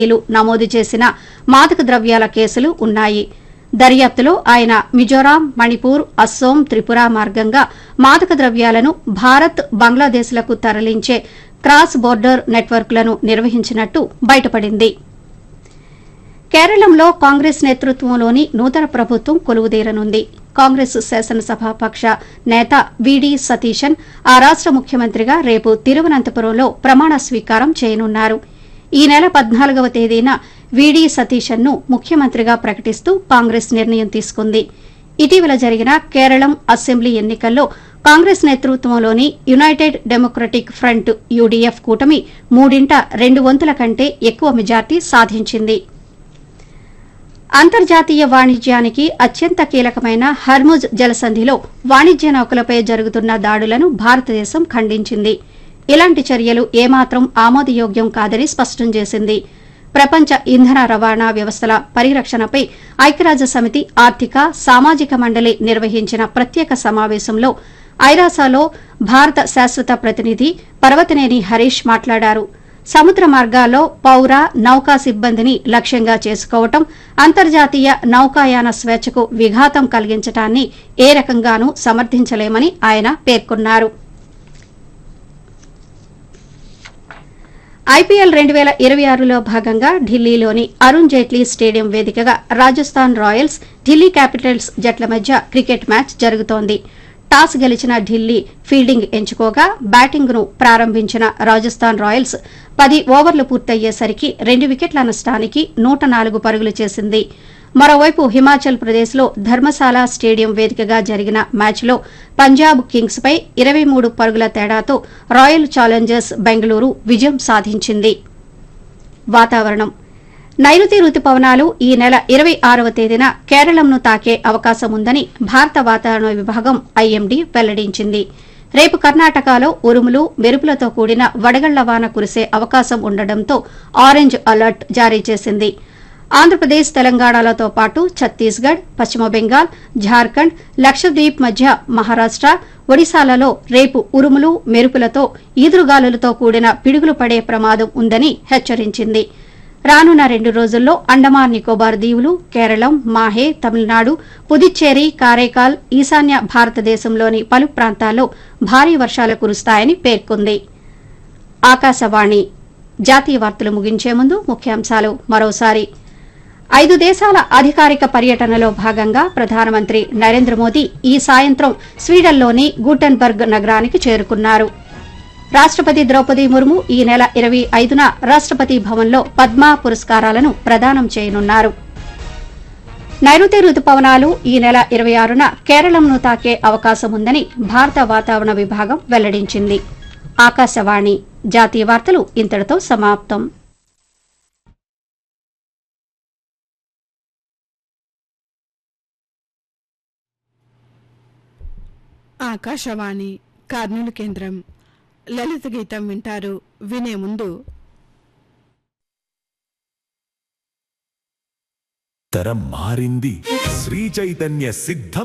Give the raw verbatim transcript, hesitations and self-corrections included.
లు నమోదు చేసిన మాదక ద్రవ్యాల కేసులు ఉన్నాయి. దర్యాప్తులో ఆయన మిజోరాం, మణిపూర్, అస్సోం, త్రిపుర మార్గంగా మాదక ద్రవ్యాలను భారత్, బంగ్లాదేశ్లకు తరలించే క్రాస్ బోర్డర్ నెట్వర్క్లను నిర్వహించినట్టు బయటపడింది. కేరళంలో కాంగ్రెస్ నేతృత్వంలోని నూతన ప్రభుత్వం కొలువుదీరనుంది. కాంగ్రెస్ శాసనసభాపక్ష నేత వీడీ సతీశన్ ఆ రాష్ట ముఖ్యమంత్రిగా రేపు తిరువనంతపురంలో ప్రమాణ స్వీకారం చేయనున్నారు. ఈ నెల పద్నాలుగవ తేదీన వీడీ సతీశన్ను ముఖ్యమంత్రిగా ప్రకటిస్తూ కాంగ్రెస్ నిర్ణయం తీసుకుంది. ఇటీవల జరిగిన కేరళం అసెంబ్లీ ఎన్నికల్లో కాంగ్రెస్ నేతృత్వంలోని యునైటెడ్ డెమోక్రటిక్ ఫ్రంట్ యూడీఎఫ్ కూటమి మూడింట రెండు వంతుల కంటే ఎక్కువ మెజార్టీ సాధించింది. అంతర్జాతీయ వాణిజ్యానికి అత్యంత కీలకమైన హర్ముజ్ జలసంధిలో వాణిజ్య నౌకలపై జరుగుతున్న దాడులను భారతదేశం ఖండించింది. ఇలాంటి చర్యలు ఏమాత్రం ఆమోదయోగ్యం కాదని స్పష్టం చేసింది. ప్రపంచ ఇంధన రవాణా వ్యవస్థల పరిరక్షణపై ఐక్యరాజ్యసమితి ఆర్థిక, సామాజిక మండలి నిర్వహించిన ప్రత్యేక సమావేశంలో ఐరాసాలో భారత శాశ్వత ప్రతినిధి పర్వతనేని హరీష్ మాట్లాడారు. సముద్ర మార్గాల్లో పౌర, నౌకా సిబ్బందిని లక్ష్యంగా చేసుకోవటం అంతర్జాతీయ నౌకాయాన స్వేచ్ఛకు విఘాతం కలిగించటాన్ని ఏ రకంగానూ సమర్థించలేమని ఆయన పేర్కొన్నారు. ఐపీఎల్ రెండు వేల ఇరవై ఆరులో భాగంగా ఢిల్లీలోని అరుణ్ జైట్లీ స్టేడియం వేదికగా రాజస్థాన్ రాయల్స్, ఢిల్లీ క్యాపిటల్స్ జట్ల మధ్య క్రికెట్ మ్యాచ్ జరుగుతోంది. టాస్ గెలిచిన ఢిల్లీ ఫీల్డింగ్ ఎంచుకోగా బ్యాటింగ్ను ప్రారంభించిన రాజస్థాన్ రాయల్స్ పది ఓవర్లు పూర్తయ్యేసరికి రెండు వికెట్ల నష్టానికి నూట నాలుగు పరుగులు చేసింది. మరోవైపు హిమాచల్ ప్రదేశ్లో ధర్మశాల స్టేడియం వేదికగా జరిగిన మ్యాచ్లో పంజాబ్ కింగ్స్పై ఇరవై మూడు పరుగుల తేడాతో రాయల్ ఛాలెంజర్స్ బెంగళూరు విజయం సాధించింది. వాతావరణం. నైరుతి రుతుపవనాలు ఈ నెల ఇరవై ఆరవ తేదీన కేరళంను తాకే అవకాశం ఉందని భారత వాతావరణ విభాగం ఐఎండీ వెల్లడించింది. రేపు కర్ణాటకలో ఉరుములు, మెరుపులతో కూడిన వడగళ్ల వాన కురిసే అవకాశం ఉండడంతో ఆరెంజ్ అలర్ట్ జారీ చేసింది. ఆంధ్రప్రదేశ్, తెలంగాణలతో పాటు ఛత్తీస్గఢ్, పశ్చిమ బెంగాల్, ఝార్ఖండ్, లక్షద్వీప్ మధ్య మహారాష్ట, ఒడిశాలలో రేపు ఉరుములు, మెరుపులతో ఈదురుగాలులతో కూడిన పిడుగులు పడే ప్రమాదం ఉందని హెచ్చరించింది. రానున్న రెండు రోజుల్లో అండమాన్ నికోబార్ దీవులు, కేరళం, మాహే, తమిళనాడు, పుదుచ్చేరి, కారైకాల్, ఈశాన్య భారతదేశంలోని పలు ప్రాంతాల్లో భారీ వర్షాలు కురుస్తాయని పేర్కొంది. ఆకాశవాణి జాతీయ వార్తలు ముగించే ముందు ముఖ్యాంశాలు మరోసారి. ఐదు దేశాల అధికారిక పర్యటనలో భాగంగా ప్రధానమంత్రి నరేంద్ర మోదీ ఈ సాయంత్రం స్వీడన్లోని గూటెన్బర్గ్ నగరానికి చేరుకున్నారు. రాష్టపతి ద్రౌపది ముర్ము ఈ నెల ఇరవై ఐదున రాష్టపతి భవన్లో పద్మ పురస్కారాలను ప్రదానం చేయనున్నారు. నైరుతి రుతుపవనాలు ఈ నెల ఇరవై ఆరున కేరళంను తాకే అవకాశం ఉందని భారత వాతావరణ విభాగం వెల్లడించింది. ఆకాశవాణి జాతీయ వార్తలు ఇంతటితో సమాప్తం. ఆకాశవాణి కర్నూలు కేంద్రం. లలిత గీతం వింటారు. వినే ముందు తరం మారింది, శ్రీ చైతన్య సిద్ధం